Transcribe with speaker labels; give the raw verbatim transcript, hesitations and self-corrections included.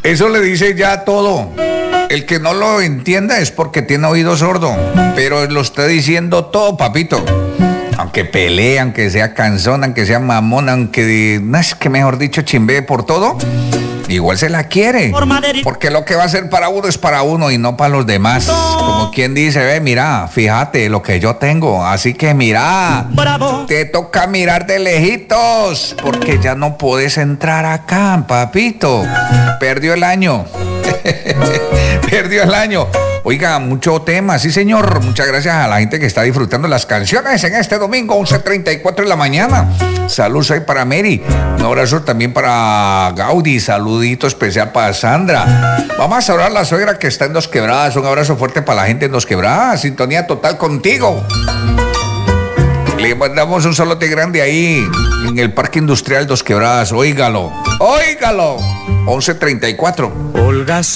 Speaker 1: Eso le dice ya todo. El que no lo entienda es porque tiene oído sordo, pero lo está diciendo todo, papito. Aunque pelee, aunque sea cansón, aunque sea mamón, aunque, no es que mejor dicho, chimbee por todo, igual se la quiere. Porque lo que va a ser para uno es para uno y no para los demás. Como quien dice, ve, mira, fíjate lo que yo tengo. Así que mira,
Speaker 2: Bravo.
Speaker 1: te toca mirar de lejitos, porque ya no puedes entrar acá, papito. Perdió el año. Perdió el año. Oiga, mucho tema, sí señor. Muchas gracias a la gente que está disfrutando las canciones en este domingo, once treinta y cuatro de la mañana. Saludos ahí para Mary. Un abrazo también para Gaudí. Saludito especial para Sandra. Vamos a saludar a la suegra que está en Dos Quebradas. Un abrazo fuerte para la gente en Dos Quebradas. Sintonía total contigo. Le mandamos un saludo grande ahí en el Parque Industrial Dos Quebradas. Óigalo, óigalo. once treinta y cuatro.
Speaker 2: Olga